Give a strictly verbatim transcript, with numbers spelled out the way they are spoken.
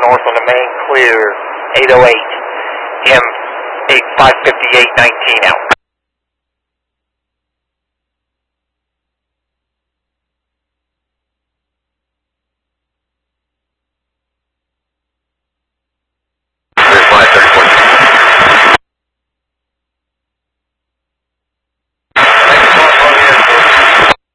north on the main, clear, eight oh eight, M eight five fifty-eight nineteen out.